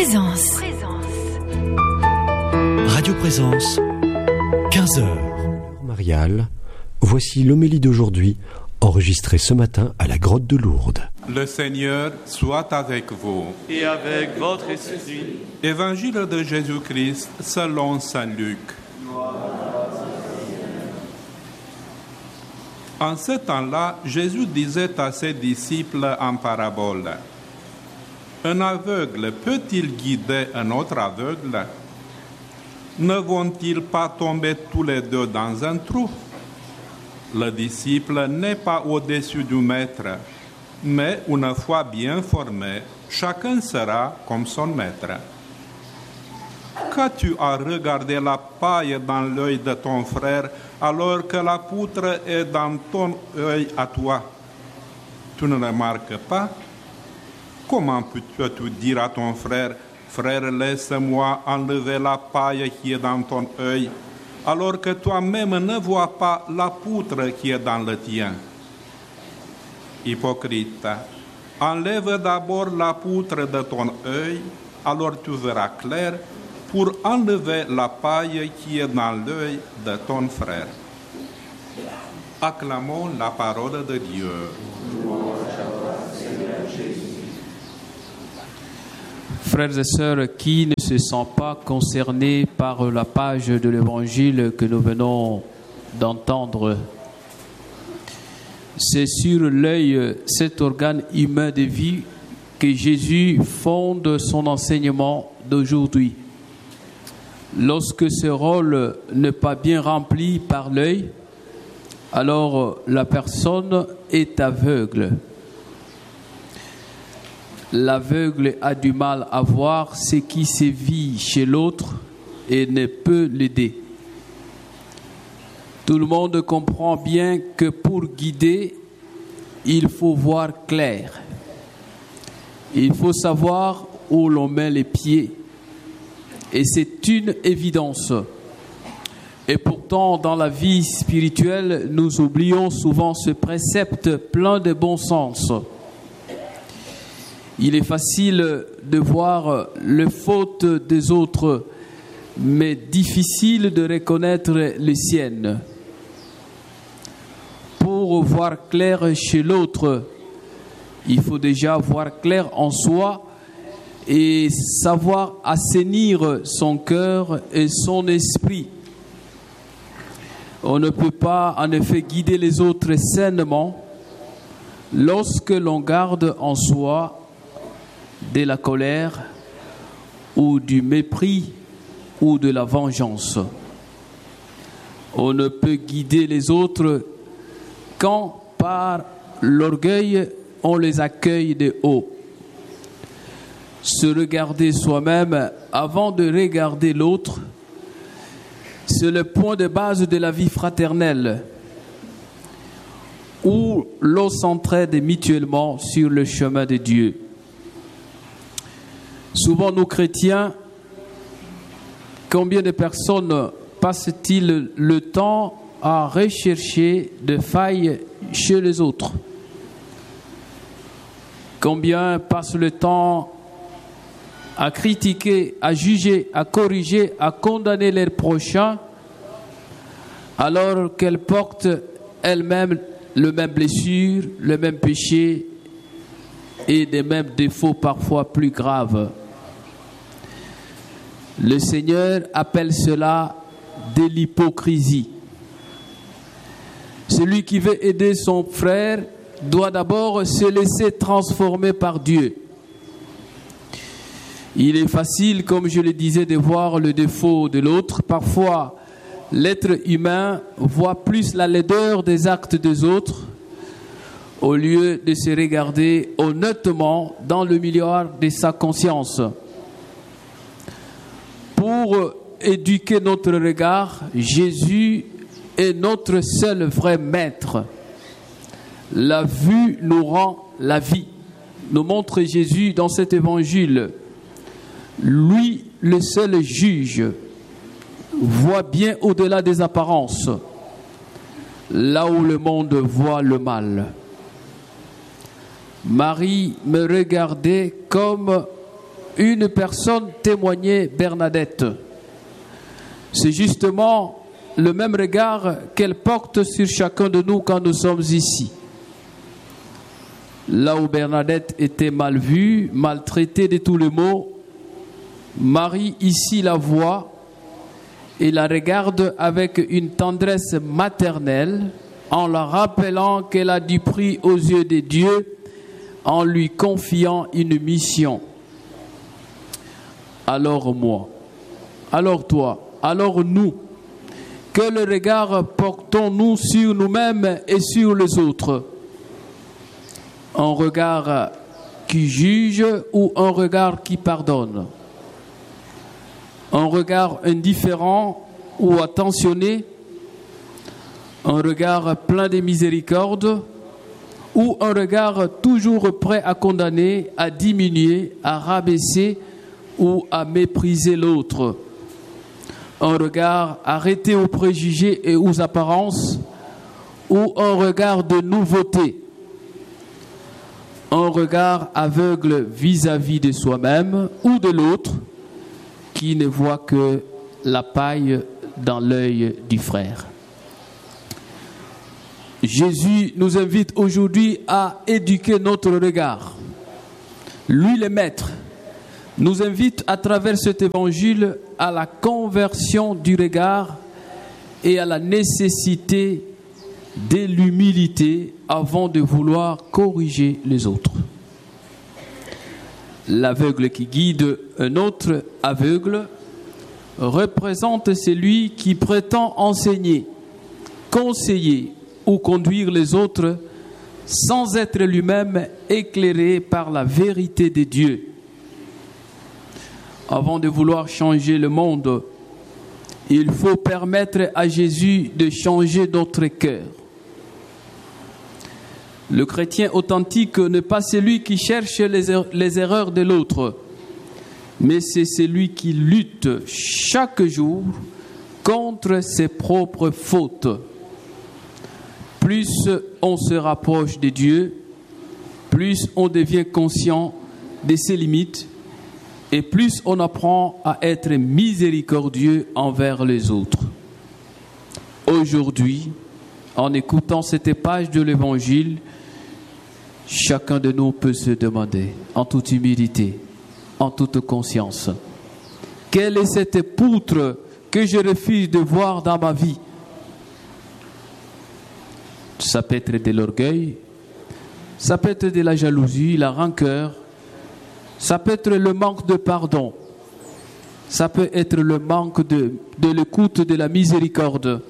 Présence. Radio Présence, 15h. Marial, voici l'homélie d'aujourd'hui, enregistrée ce matin à la grotte de Lourdes. Le Seigneur soit avec vous. Et avec votre esprit. Évangile de Jésus-Christ selon saint Luc. En ce temps-là, Jésus disait à ses disciples en parabole: un aveugle peut-il guider un autre aveugle? Ne vont-ils pas tomber tous les deux dans un trou? Le disciple n'est pas au-dessus du maître, mais une fois bien formé, chacun sera comme son maître. Quand tu as regardé la paille dans l'œil de ton frère, alors que la poutre est dans ton œil à toi, tu ne remarques pas? Comment peux-tu dire à ton frère: frère, laisse-moi enlever la paille qui est dans ton œil, alors que toi-même ne vois pas la poutre qui est dans le tien? Hypocrite, enlève d'abord la poutre de ton œil, alors tu verras clair pour enlever la paille qui est dans l'œil de ton frère. Acclamons la parole de Dieu. Frères et sœurs qui ne se sentent pas concernés par la page de l'Évangile que nous venons d'entendre, c'est sur l'œil, cet organe humain de vie, que Jésus fonde son enseignement d'aujourd'hui. Lorsque ce rôle n'est pas bien rempli par l'œil, alors la personne est aveugle. L'aveugle a du mal à voir ce qui se vit chez l'autre et ne peut l'aider. Tout le monde comprend bien que pour guider, il faut voir clair. Il faut savoir où l'on met les pieds. Et c'est une évidence. Et pourtant, dans la vie spirituelle, nous oublions souvent ce précepte plein de bon sens. Il est facile de voir les fautes des autres, mais difficile de reconnaître les siennes. Pour voir clair chez l'autre, il faut déjà voir clair en soi et savoir assainir son cœur et son esprit. On ne peut pas en effet guider les autres sainement lorsque l'on garde en soi de la colère ou du mépris ou de la vengeance. On ne peut guider les autres quand par l'orgueil on les accueille de haut. Se regarder soi-même avant de regarder l'autre, c'est le point de base de la vie fraternelle où l'on s'entraide mutuellement sur le chemin de Dieu. Souvent, nous chrétiens, combien de personnes passent-ils le temps à rechercher des failles chez les autres? Combien passent le temps à critiquer, à juger, à corriger, à condamner leurs prochains, alors qu'elles portent elles-mêmes les mêmes blessures, les mêmes péchés et des mêmes défauts parfois plus graves. Le Seigneur appelle cela de l'hypocrisie. Celui qui veut aider son frère doit d'abord se laisser transformer par Dieu. Il est facile, comme je le disais, de voir le défaut de l'autre. Parfois, l'être humain voit plus la laideur des actes des autres au lieu de se regarder honnêtement dans le miroir de sa conscience. Pour éduquer notre regard, Jésus est notre seul vrai maître. La vue nous rend la vie, nous montre Jésus dans cet évangile. Lui, le seul juge, voit bien au-delà des apparences, là où le monde voit le mal. Marie me regardait comme une personne témoignait Bernadette. C'est justement le même regard qu'elle porte sur chacun de nous quand nous sommes ici. Là où Bernadette était mal vue, maltraitée de tous les maux, Marie ici la voit et la regarde avec une tendresse maternelle en la rappelant qu'elle a du prix aux yeux de Dieu en lui confiant une mission. Alors moi, alors toi, alors nous, quel regard portons-nous sur nous-mêmes et sur les autres? Un regard qui juge ou un regard qui pardonne? Un regard indifférent ou attentionné? Un regard plein de miséricorde? Ou un regard toujours prêt à condamner, à diminuer, à rabaisser ou à mépriser l'autre? Un regard arrêté aux préjugés et aux apparences? Ou un regard de nouveauté? Un regard aveugle vis-à-vis de soi-même ou de l'autre, qui ne voit que la paille dans l'œil du frère. Jésus nous invite aujourd'hui à éduquer notre regard. Lui, le Maître, nous invite à travers cet évangile à la conversion du regard et à la nécessité de l'humilité avant de vouloir corriger les autres. L'aveugle qui guide un autre aveugle représente celui qui prétend enseigner, conseiller ou conduire les autres sans être lui-même éclairé par la vérité de Dieu. Avant de vouloir changer le monde, il faut permettre à Jésus de changer notre cœur. Le chrétien authentique n'est pas celui qui cherche les erreurs de l'autre, mais c'est celui qui lutte chaque jour contre ses propres fautes. Plus on se rapproche de Dieu, plus on devient conscient de ses limites et plus on apprend à être miséricordieux envers les autres. Aujourd'hui, en écoutant cette page de l'Évangile, chacun de nous peut se demander, en toute humilité, en toute conscience, quelle est cette poutre que je refuse de voir dans ma vie? Ça peut être de l'orgueil, ça peut être de la jalousie, la rancœur, ça peut être le manque de pardon, ça peut être le manque de l'écoute, de la miséricorde.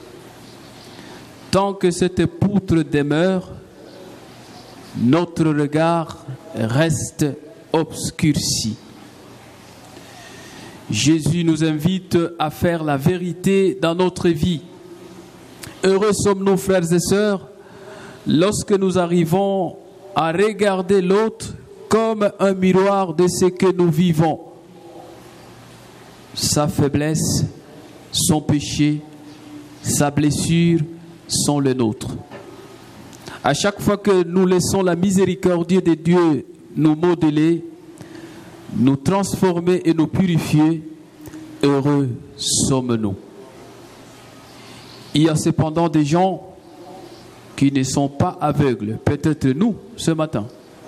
Tant que cette poutre demeure, notre regard reste obscurci. Jésus nous invite à faire la vérité dans notre vie. Heureux sommes-nous, frères et sœurs, lorsque nous arrivons à regarder l'autre comme un miroir de ce que nous vivons. Sa faiblesse, son péché, sa blessure sont les nôtres. À chaque fois que nous laissons la miséricorde de Dieu nous modeler, nous transformer et nous purifier, heureux sommes-nous. Il y a cependant des gens qui ne sont pas aveugles, peut-être nous ce matin,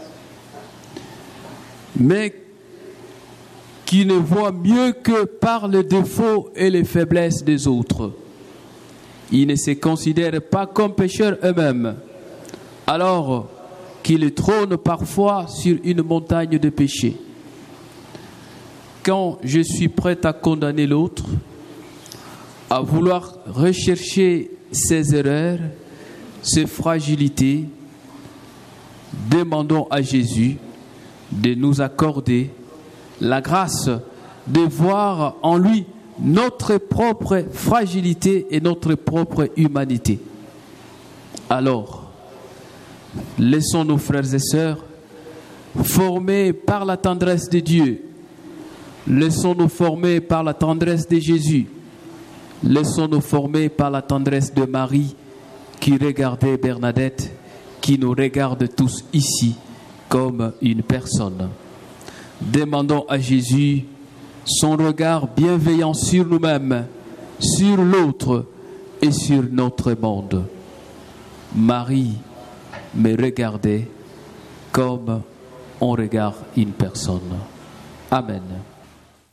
mais qui ne voient mieux que par les défauts et les faiblesses des autres. Ils ne se considèrent pas comme pécheurs eux-mêmes, alors qu'ils trônent parfois sur une montagne de péché. Quand je suis prêt à condamner l'autre, à vouloir rechercher ses erreurs, ses fragilités, demandons à Jésus de nous accorder la grâce de voir en lui notre propre fragilité et notre propre humanité. Alors, laissons nos frères et sœurs formés par la tendresse de Dieu. Laissons-nous former par la tendresse de Jésus. Laissons-nous former par la tendresse de Marie qui regardait Bernadette, qui nous regarde tous ici comme une personne. Demandons à Jésus son regard bienveillant sur nous-mêmes, sur l'autre et sur notre monde. Marie, me regardez comme on regarde une personne. Amen.